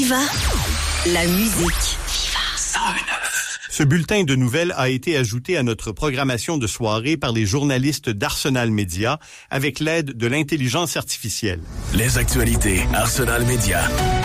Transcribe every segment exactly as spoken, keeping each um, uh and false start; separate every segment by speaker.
Speaker 1: Viva la musique. Viva cent un neuf.
Speaker 2: Ce bulletin de nouvelles a été ajouté à notre programmation de soirée par les journalistes d'Arsenal Média avec l'aide de l'intelligence artificielle.
Speaker 3: Les actualités Arsenal Média.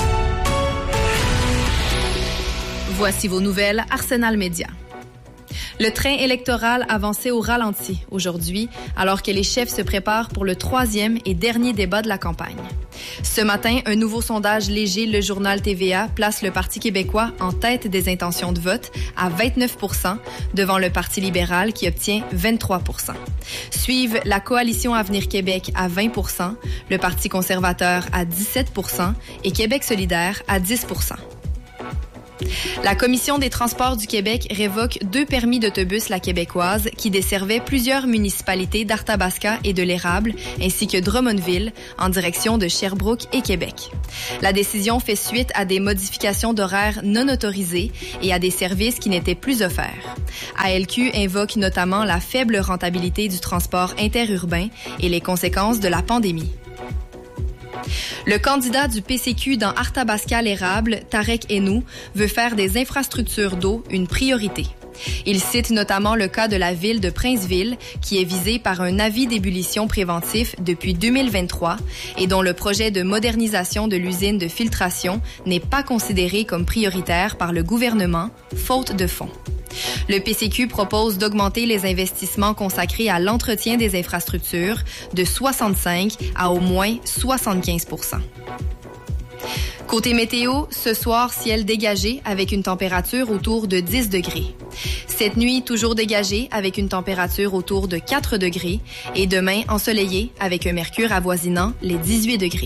Speaker 4: Voici vos nouvelles Arsenal Média. Le train électoral avançait au ralenti aujourd'hui, alors que les chefs se préparent pour le troisième et dernier débat de la campagne. Ce matin, un nouveau sondage léger, le journal T V A, place le Parti québécois en tête des intentions de vote à vingt-neuf pour cent, devant le Parti libéral qui obtient vingt-trois pour cent. Suivent la Coalition Avenir Québec à vingt pour cent, le Parti conservateur à dix-sept pour cent et Québec solidaire à dix pour cent. La Commission des transports du Québec révoque deux permis d'autobus La Québécoise qui desservaient plusieurs municipalités d'Arthabasca et de l'Érable, ainsi que Drummondville, en direction de Sherbrooke et Québec. La décision fait suite à des modifications d'horaires non autorisées et à des services qui n'étaient plus offerts. A L Q invoque notamment la faible rentabilité du transport interurbain et les conséquences de la pandémie. Le candidat du P C Q dans Arthabasca-l'Érable, Tarek Hennou, veut faire des infrastructures d'eau une priorité. Il cite notamment le cas de la ville de Princeville, qui est visée par un avis d'ébullition préventif depuis deux mille vingt-trois et dont le projet de modernisation de l'usine de filtration n'est pas considéré comme prioritaire par le gouvernement, faute de fonds. Le P C Q propose d'augmenter les investissements consacrés à l'entretien des infrastructures de soixante-cinq à au moins soixante-quinze pour cent. Côté météo, ce soir, ciel dégagé avec une température autour de dix degrés. Cette nuit, toujours dégagé avec une température autour de quatre degrés et demain, ensoleillé avec un mercure avoisinant les dix-huit degrés.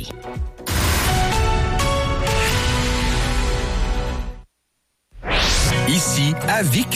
Speaker 3: Ici, à Vic